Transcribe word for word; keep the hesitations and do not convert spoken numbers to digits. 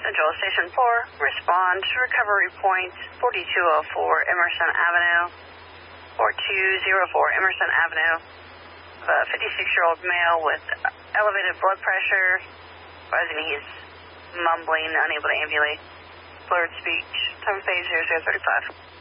Central Station four, respond to recovery point forty-two oh four Emerson Avenue, forty-two oh four Emerson Avenue. A fifty-six-year-old male with elevated blood pressure, advising he's mumbling, unable to ambulate, blurred speech, time of phase zero zero thirty-five.